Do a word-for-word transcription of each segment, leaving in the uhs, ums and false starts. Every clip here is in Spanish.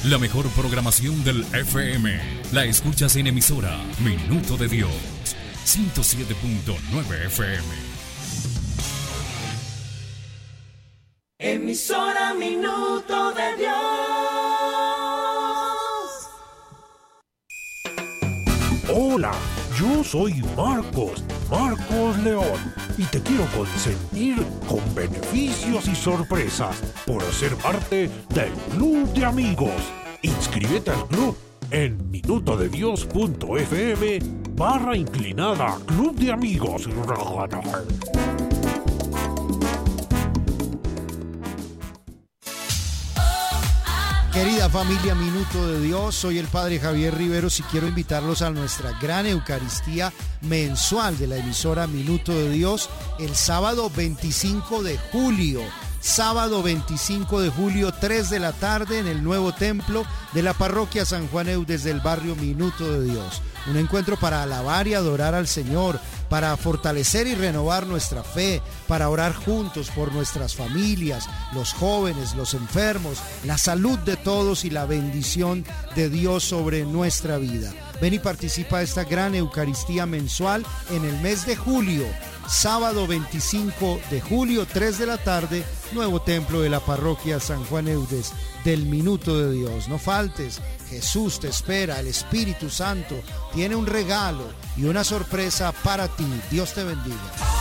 La mejor programación del F M la escuchas en emisora Minuto de Dios, ciento siete punto nueve F M. Emisora Minuto de Dios. Hola, yo soy Marcos, Marcos León, y te quiero consentir con beneficios y sorpresas por ser parte del Club de Amigos. Inscríbete al club en minutodedios.fm barra inclinada Club de Amigos. Querida familia Minuto de Dios, soy el Padre Javier Riveros y quiero invitarlos a nuestra gran Eucaristía mensual de la emisora Minuto de Dios el sábado veinticinco de julio. Sábado veinticinco de julio, tres de la tarde, en el nuevo templo de la parroquia San Juan Eudes del barrio Minuto de Dios. Un encuentro para alabar y adorar al Señor, para fortalecer y renovar nuestra fe, para orar juntos por nuestras familias, los jóvenes, los enfermos, la salud de todos y la bendición de Dios sobre nuestra vida. Ven y participa de esta gran Eucaristía mensual en el mes de julio. Sábado veinticinco de julio, tres de la tarde, nuevo templo de la parroquia San Juan Eudes del Minuto de Dios. No faltes, Jesús te espera, el Espíritu Santo tiene un regalo y una sorpresa para ti. Dios te bendiga.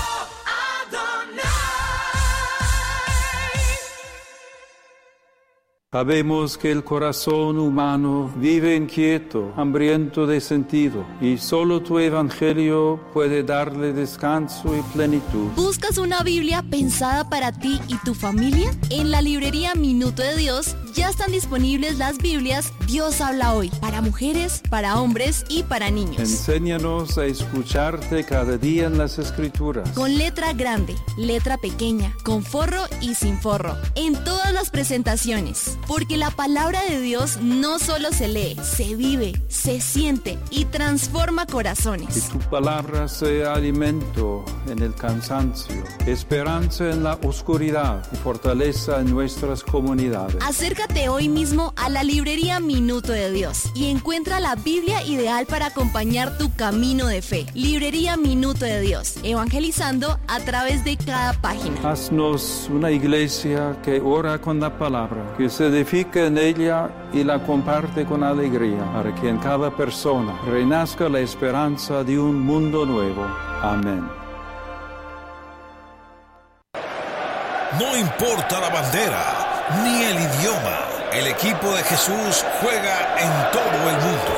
Sabemos que el corazón humano vive inquieto, hambriento de sentido, y solo tu evangelio puede darle descanso y plenitud. ¿Buscas una Biblia pensada para ti y tu familia? En la librería Minuto de Dios ya están disponibles las Biblias Dios habla hoy, para mujeres, para hombres y para niños. Enséñanos a escucharte cada día en las Escrituras. Con letra grande, letra pequeña, con forro y sin forro, en todas las presentaciones. Porque la palabra de Dios no solo se lee, se vive, se siente y transforma corazones. Que tu palabra sea alimento en el cansancio, esperanza en la oscuridad y fortaleza en nuestras comunidades. Acércate hoy mismo a la librería Minuto de Dios y encuentra la Biblia ideal para acompañar tu camino de fe. Librería Minuto de Dios, evangelizando a través de cada página. Haznos una iglesia que ora con la palabra, que se edifica en ella y la comparte con alegría, para que en cada persona renazca la esperanza de un mundo nuevo. Amén. No importa la bandera ni el idioma, el equipo de Jesús juega en todo el mundo.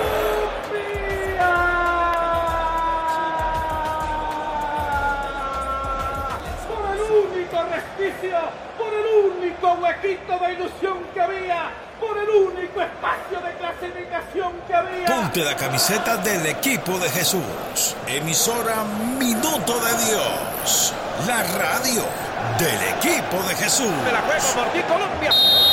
Por el único resquicio, por el único huequito de ilusión que había, por el único espacio de clasificación que había. Ponte la camiseta del equipo de Jesús. Emisora Minuto de Dios, la radio del equipo de Jesús. Me la juego por ti, Colombia.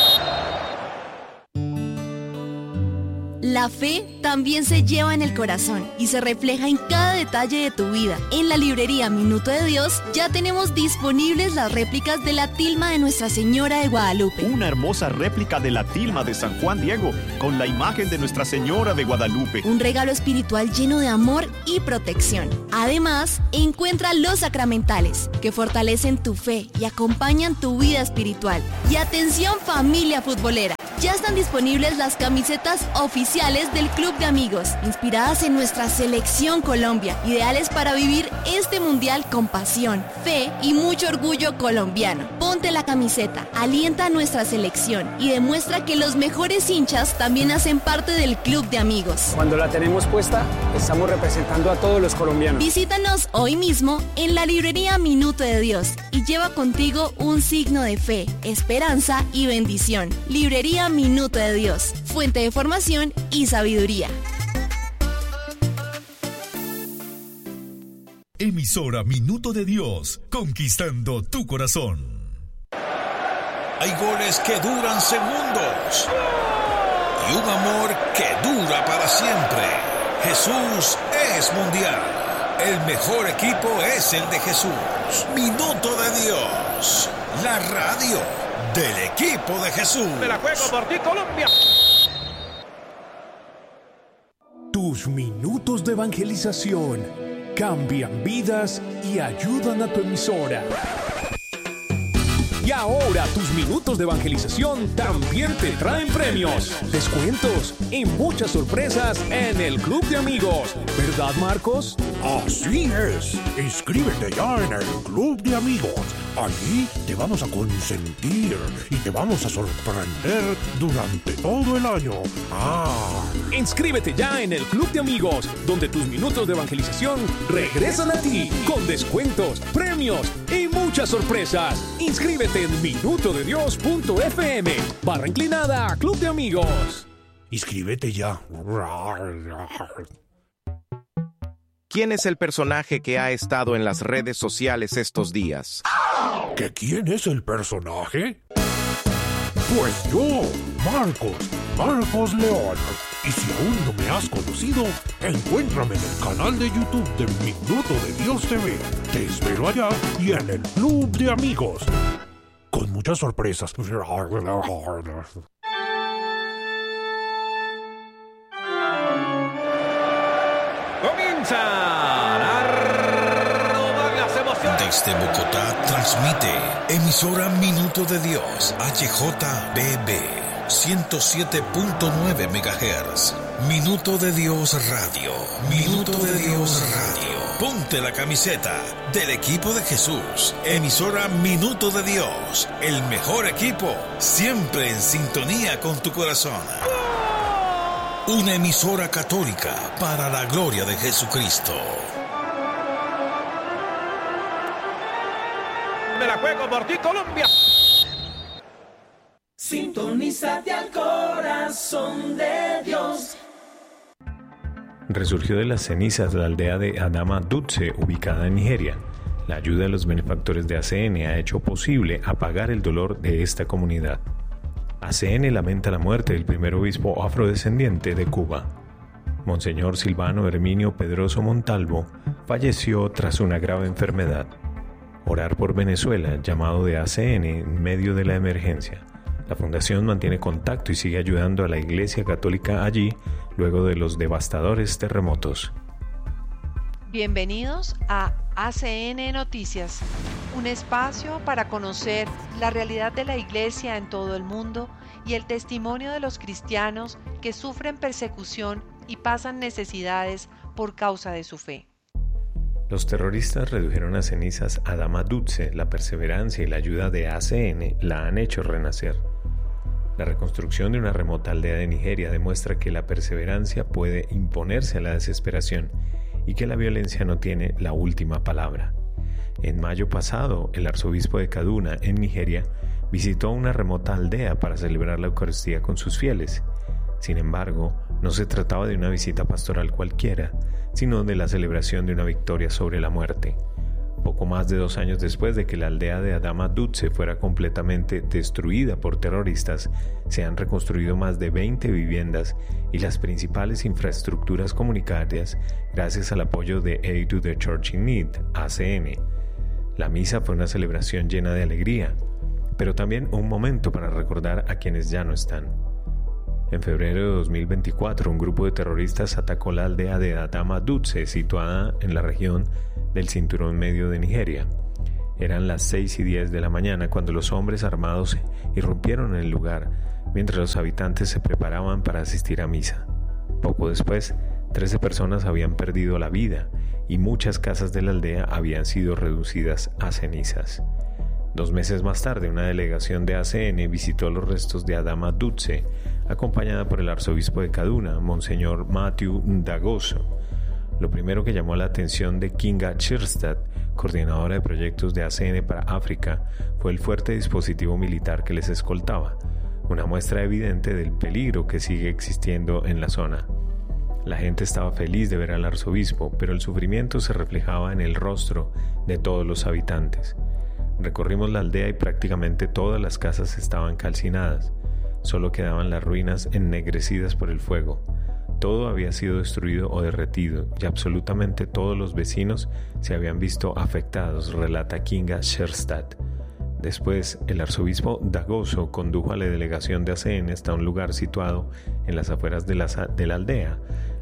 La fe también se lleva en el corazón y se refleja en cada detalle de tu vida. En la librería Minuto de Dios ya tenemos disponibles las réplicas de la tilma de Nuestra Señora de Guadalupe. Una hermosa réplica de la tilma de San Juan Diego con la imagen de Nuestra Señora de Guadalupe. Un regalo espiritual lleno de amor y protección. Además, encuentra los sacramentales que fortalecen tu fe y acompañan tu vida espiritual. Y atención, familia futbolera. Ya están disponibles las camisetas oficiales del Club de Amigos, inspiradas en nuestra selección Colombia, ideales para vivir este mundial con pasión, fe y mucho orgullo colombiano. Ponte la camiseta, alienta a nuestra selección y demuestra que los mejores hinchas también hacen parte del Club de Amigos. Cuando la tenemos puesta, estamos representando a todos los colombianos. Visítanos hoy mismo en la librería Minuto de Dios y lleva contigo un signo de fe, esperanza y bendición. Librería Minuto de Dios, fuente de formación y sabiduría. Emisora Minuto de Dios, conquistando tu corazón. Hay goles que duran segundos y un amor que dura para siempre. Jesús es mundial. El mejor equipo es el de Jesús. Minuto de Dios, la radio del equipo de Jesús. Me la juego por ti, Colombia. Tus minutos de evangelización cambian vidas y ayudan a tu emisora. Y ahora tus minutos de evangelización también te traen premios, descuentos y muchas sorpresas en el Club de Amigos. ¿Verdad, Marcos? Así es. Inscríbete ya en el Club de Amigos. Allí te vamos a consentir y te vamos a sorprender durante todo el año. Ah. Inscríbete ya en el Club de Amigos, donde tus minutos de evangelización regresan a ti con descuentos, premios y muchas sorpresas. Inscríbete en minuto de dios punto f m barra inclinada Club de Amigos. Inscríbete ya. ¿Quién es el personaje que ha estado en las redes sociales estos días? ¿Que quién es el personaje? Pues yo, Marcos, Marcos León. Y si aún no me has conocido, encuéntrame en el canal de YouTube de Minuto de Dios T V. Te espero allá y en el Club de Amigos. Con muchas sorpresas. Comienzan a robar las emociones. Desde Bogotá transmite emisora Minuto de Dios, H J B B, ciento siete punto nueve megahertz. Minuto de Dios Radio. Minuto de Dios Radio. Ponte la camiseta del equipo de Jesús. Emisora Minuto de Dios. El mejor equipo, siempre en sintonía con tu corazón. Una emisora católica para la gloria de Jesucristo. Me la juego por ti, Colombia. Sintonízate al corazón de Dios. Resurgió de las cenizas la aldea de Adama Dutse, ubicada en Nigeria. La ayuda de los benefactores de A C N ha hecho posible apagar el dolor de esta comunidad. A C N lamenta la muerte del primer obispo afrodescendiente de Cuba. Monseñor Silvano Herminio Pedroso Montalvo falleció tras una grave enfermedad. Orar por Venezuela, llamado de A C N en medio de la emergencia. La fundación mantiene contacto y sigue ayudando a la Iglesia Católica allí luego de los devastadores terremotos. Bienvenidos a A C N Noticias, un espacio para conocer la realidad de la Iglesia en todo el mundo y el testimonio de los cristianos que sufren persecución y pasan necesidades por causa de su fe. Los terroristas redujeron a cenizas a Adama Dutse. La perseverancia y la ayuda de A C N la han hecho renacer. La reconstrucción de una remota aldea de Nigeria demuestra que la perseverancia puede imponerse a la desesperación y que la violencia no tiene la última palabra. En mayo pasado, el arzobispo de Kaduna, en Nigeria, visitó una remota aldea para celebrar la Eucaristía con sus fieles. Sin embargo, no se trataba de una visita pastoral cualquiera, sino de la celebración de una victoria sobre la muerte. Poco más de dos años después de que la aldea de Adama Dutse fuera completamente destruida por terroristas, se han reconstruido más de veinte viviendas y las principales infraestructuras comunitarias gracias al apoyo de Aid to the Church in Need, A C N. La misa fue una celebración llena de alegría, pero también un momento para recordar a quienes ya no están. En febrero de dos mil veinticuatro, un grupo de terroristas atacó la aldea de Adama Dutse, situada en la región del Cinturón Medio de Nigeria. Eran las seis y diez de la mañana cuando los hombres armados irrumpieron en el lugar, mientras los habitantes se preparaban para asistir a misa. Poco después, trece personas habían perdido la vida y muchas casas de la aldea habían sido reducidas a cenizas. Dos meses más tarde, una delegación de A C N visitó los restos de Adama Dutse, acompañada por el arzobispo de Kaduna, Monseñor Matthew Ndagoso. Lo primero que llamó la atención de Kinga Chirstad, coordinadora de proyectos de A C N para África, fue el fuerte dispositivo militar que les escoltaba, una muestra evidente del peligro que sigue existiendo en la zona. La gente estaba feliz de ver al arzobispo, pero el sufrimiento se reflejaba en el rostro de todos los habitantes. Recorrimos la aldea y prácticamente todas las casas estaban calcinadas. Solo quedaban las ruinas ennegrecidas por el fuego. Todo había sido destruido o derretido y absolutamente todos los vecinos se habían visto afectados, relata Kinga Sherstad. Después, el arzobispo Dagoso condujo a la delegación de A C N hasta un lugar situado en las afueras de la, de la aldea,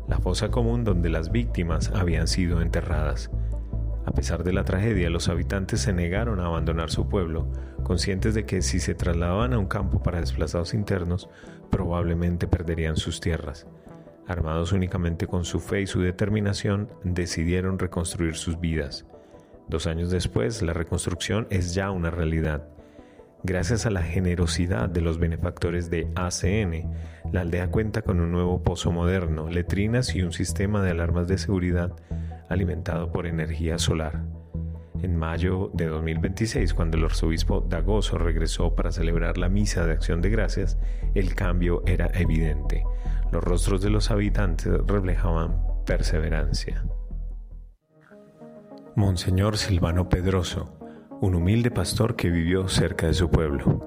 la fosa común donde las víctimas habían sido enterradas. A pesar de la tragedia, los habitantes se negaron a abandonar su pueblo, conscientes de que si se trasladaban a un campo para desplazados internos, probablemente perderían sus tierras. Armados únicamente con su fe y su determinación, decidieron reconstruir sus vidas. Dos años después, la reconstrucción es ya una realidad. Gracias a la generosidad de los benefactores de A C N, la aldea cuenta con un nuevo pozo moderno, letrinas y un sistema de alarmas de seguridad alimentado por energía solar. En mayo de dos mil veintiséis, cuando el arzobispo Dagoso regresó para celebrar la misa de acción de gracias, el cambio era evidente. Los rostros de los habitantes reflejaban perseverancia. Monseñor Silvano Pedroso, un humilde pastor que vivió cerca de su pueblo.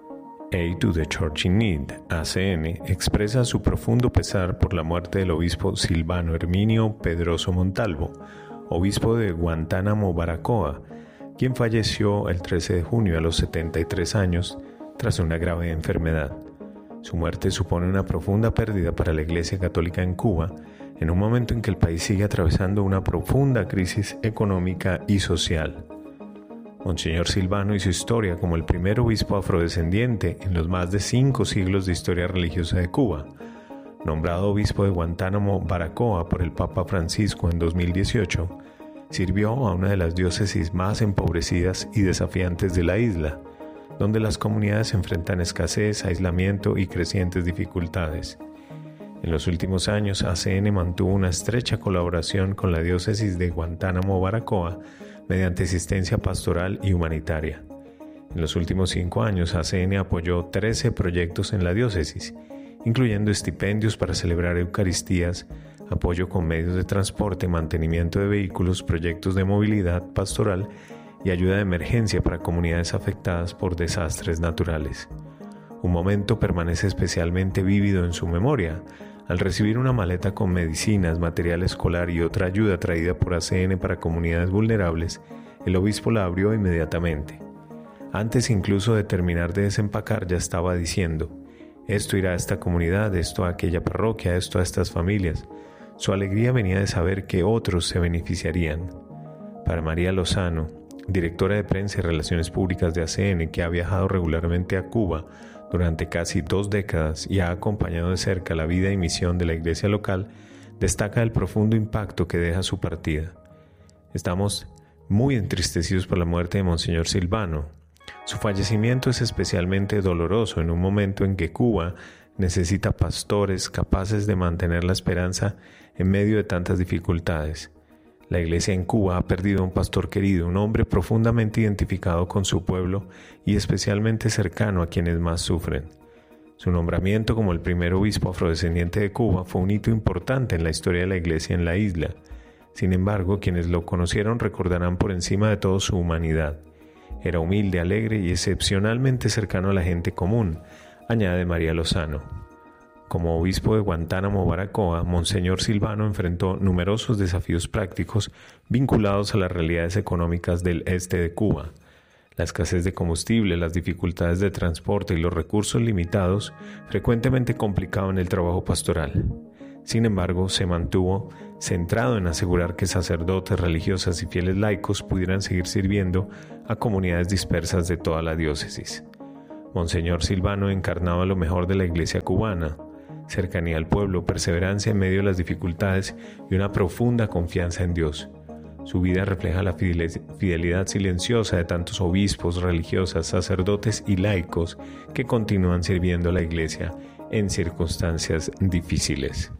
Aid to the Church in Need, A C N, expresa su profundo pesar por la muerte del obispo Silvano Herminio Pedroso Montalvo, obispo de Guantánamo, Baracoa, quien falleció el trece de junio a los setenta y tres años tras una grave enfermedad. Su muerte supone una profunda pérdida para la Iglesia Católica en Cuba, en un momento en que el país sigue atravesando una profunda crisis económica y social. Monseñor Silvano y su historia como el primer obispo afrodescendiente en los más de cinco siglos de historia religiosa de Cuba. Nombrado obispo de Guantánamo, Baracoa por el Papa Francisco en dos mil dieciocho, sirvió a una de las diócesis más empobrecidas y desafiantes de la isla, donde las comunidades enfrentan escasez, aislamiento y crecientes dificultades. En los últimos años, A C N mantuvo una estrecha colaboración con la diócesis de Guantánamo, Baracoa, mediante asistencia pastoral y humanitaria. En los últimos cinco años, A C N apoyó trece proyectos en la diócesis, incluyendo estipendios para celebrar Eucaristías, apoyo con medios de transporte, mantenimiento de vehículos, proyectos de movilidad pastoral y ayuda de emergencia para comunidades afectadas por desastres naturales. Un momento permanece especialmente vívido en su memoria, al recibir una maleta con medicinas, material escolar y otra ayuda traída por A C N para comunidades vulnerables. El obispo la abrió inmediatamente. Antes incluso de terminar de desempacar, ya estaba diciendo: esto irá a esta comunidad, esto a aquella parroquia, esto a estas familias. Su alegría venía de saber que otros se beneficiarían. Para María Lozano, directora de prensa y relaciones públicas de A C N, que ha viajado regularmente a Cuba durante casi dos décadas y ha acompañado de cerca la vida y misión de la iglesia local, destaca el profundo impacto que deja su partida. Estamos muy entristecidos por la muerte de Monseñor Silvano. Su fallecimiento es especialmente doloroso en un momento en que Cuba necesita pastores capaces de mantener la esperanza en medio de tantas dificultades. La iglesia en Cuba ha perdido a un pastor querido, un hombre profundamente identificado con su pueblo y especialmente cercano a quienes más sufren. Su nombramiento como el primer obispo afrodescendiente de Cuba fue un hito importante en la historia de la iglesia en la isla. Sin embargo, quienes lo conocieron recordarán por encima de todo su humanidad. Era humilde, alegre y excepcionalmente cercano a la gente común, añade María Lozano. Como obispo de Guantánamo, Baracoa, Monseñor Silvano enfrentó numerosos desafíos prácticos vinculados a las realidades económicas del este de Cuba. La escasez de combustible, las dificultades de transporte y los recursos limitados frecuentemente complicaban el trabajo pastoral. Sin embargo, se mantuvo centrado en asegurar que sacerdotes, religiosas y fieles laicos pudieran seguir sirviendo a comunidades dispersas de toda la diócesis. Monseñor Silvano encarnaba lo mejor de la iglesia cubana: cercanía al pueblo, perseverancia en medio de las dificultades y una profunda confianza en Dios. Su vida refleja la fidelidad silenciosa de tantos obispos, religiosas, sacerdotes y laicos que continúan sirviendo a la iglesia en circunstancias difíciles.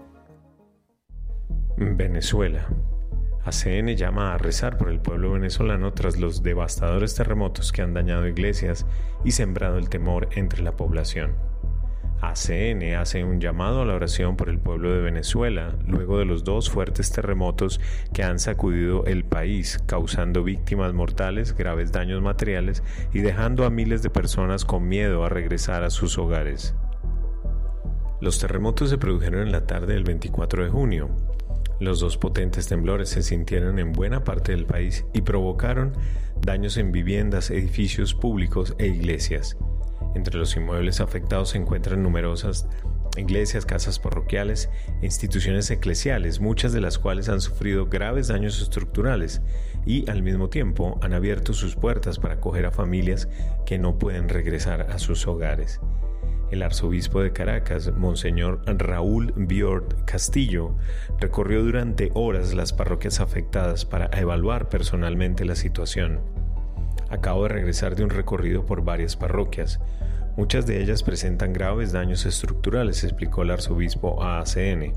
Venezuela. A C N llama a rezar por el pueblo venezolano tras los devastadores terremotos que han dañado iglesias y sembrado el temor entre la población. A C N hace un llamado a la oración por el pueblo de Venezuela luego de los dos fuertes terremotos que han sacudido el país, causando víctimas mortales, graves daños materiales y dejando a miles de personas con miedo a regresar a sus hogares. Los terremotos se produjeron en la tarde del veinticuatro de junio. Los dos potentes temblores se sintieron en buena parte del país y provocaron daños en viviendas, edificios públicos e iglesias. Entre los inmuebles afectados se encuentran numerosas iglesias, casas parroquiales e instituciones eclesiales, muchas de las cuales han sufrido graves daños estructurales y al mismo tiempo han abierto sus puertas para acoger a familias que no pueden regresar a sus hogares. El arzobispo de Caracas, Monseñor Raúl Biord Castillo, recorrió durante horas las parroquias afectadas para evaluar personalmente la situación. Acabo de regresar de un recorrido por varias parroquias. Muchas de ellas presentan graves daños estructurales, explicó el arzobispo a A C N.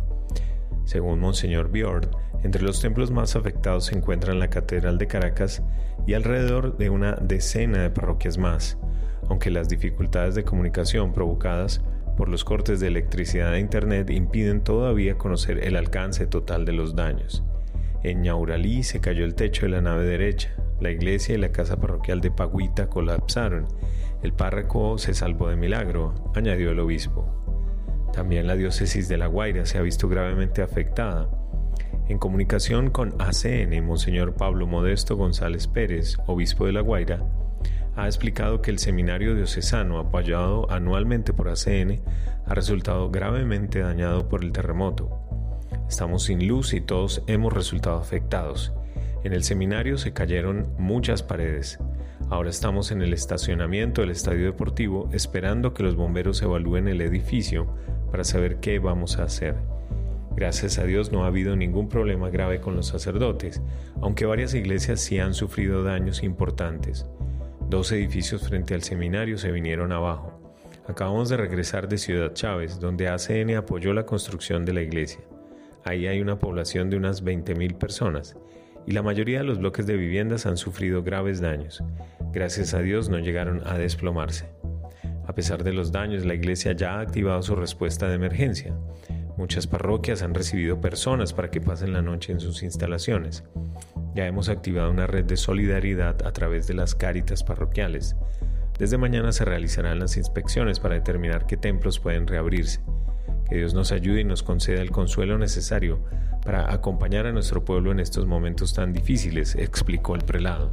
Según Monseñor Biord, entre los templos más afectados se encuentran la Catedral de Caracas y alrededor de una decena de parroquias más, aunque las dificultades de comunicación provocadas por los cortes de electricidad e internet impiden todavía conocer el alcance total de los daños. En Ñauralí se cayó el techo de la nave derecha, la iglesia y la casa parroquial de Pagüita colapsaron, el párroco se salvó de milagro, añadió el obispo. También la diócesis de La Guaira se ha visto gravemente afectada. En comunicación con A C N, Monseñor Pablo Modesto González Pérez, obispo de La Guaira, ha explicado que el seminario diocesano, apoyado anualmente por A C N, ha resultado gravemente dañado por el terremoto. Estamos sin luz y todos hemos resultado afectados. En el seminario se cayeron muchas paredes. Ahora estamos en el estacionamiento del estadio deportivo esperando que los bomberos evalúen el edificio para saber qué vamos a hacer. Gracias a Dios no ha habido ningún problema grave con los sacerdotes, aunque varias iglesias sí han sufrido daños importantes. Dos edificios frente al seminario se vinieron abajo. Acabamos de regresar de Ciudad Chávez, donde A C N apoyó la construcción de la iglesia. Ahí hay una población de unas veinte mil personas y la mayoría de los bloques de viviendas han sufrido graves daños. Gracias a Dios no llegaron a desplomarse. A pesar de los daños, la iglesia ya ha activado su respuesta de emergencia. Muchas parroquias han recibido personas para que pasen la noche en sus instalaciones. Ya hemos activado una red de solidaridad a través de las cáritas parroquiales. Desde mañana se realizarán las inspecciones para determinar qué templos pueden reabrirse. Que Dios nos ayude y nos conceda el consuelo necesario para acompañar a nuestro pueblo en estos momentos tan difíciles, explicó el prelado.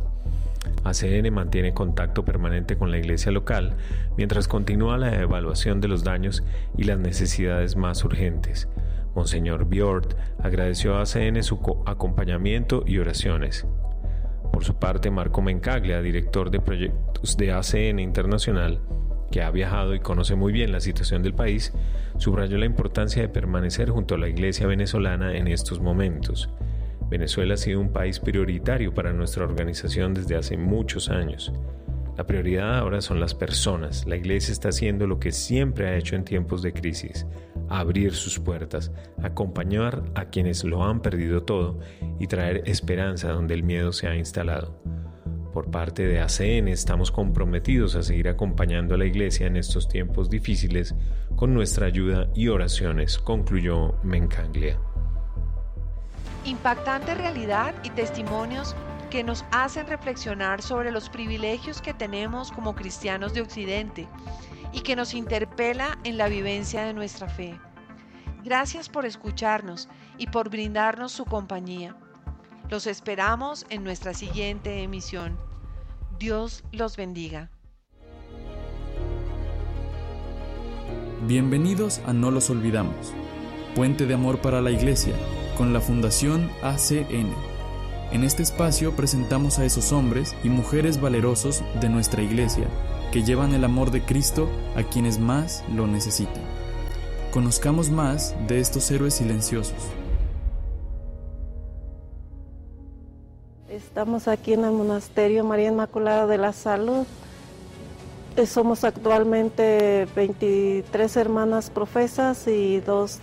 A C N mantiene contacto permanente con la iglesia local mientras continúa la evaluación de los daños y las necesidades más urgentes. Monseñor Biord agradeció a A C N su acompañamiento y oraciones. Por su parte, Marco Mencaglia, director de proyectos de A C N Internacional, que ha viajado y conoce muy bien la situación del país, subrayó la importancia de permanecer junto a la iglesia venezolana en estos momentos. Venezuela ha sido un país prioritario para nuestra organización desde hace muchos años. La prioridad ahora son las personas. La iglesia está haciendo lo que siempre ha hecho en tiempos de crisis: abrir sus puertas, acompañar a quienes lo han perdido todo y traer esperanza donde el miedo se ha instalado. Por parte de A C N estamos comprometidos a seguir acompañando a la iglesia en estos tiempos difíciles con nuestra ayuda y oraciones, concluyó Mencaglia. Impactante realidad y testimonios que nos hacen reflexionar sobre los privilegios que tenemos como cristianos de Occidente y que nos interpela en la vivencia de nuestra fe. Gracias por escucharnos y por brindarnos su compañía. Los esperamos en nuestra siguiente emisión. Dios los bendiga. Bienvenidos a No los olvidamos, puente de amor para la Iglesia, con la Fundación A C N. En este espacio presentamos a esos hombres y mujeres valerosos de nuestra Iglesia que llevan el amor de Cristo a quienes más lo necesitan. Conozcamos más de estos héroes silenciosos. Estamos aquí en el Monasterio María Inmaculada de la Salud. Somos actualmente veintitrés hermanas profesas y dos